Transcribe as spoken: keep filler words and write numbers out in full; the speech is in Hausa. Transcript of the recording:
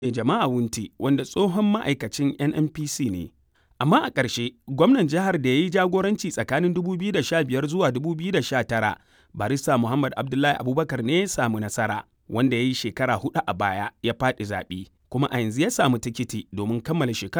Jama'a Wunti, wanda tsohon ma'aikacin N N P C ne. Amma a ƙarshe, gwamnan jihar da ya yi jagoranci tsakanin dubu biyu da sha biyar zuwa dubu biyu da sha tara, Barista Muhammad Abdullahi Abubakar ne ya samu nasara, wanda ya yi shekara huɗu a baya ya faɗi zaɓe, kuma a yanzu ya samu tikiti domin kammala shekara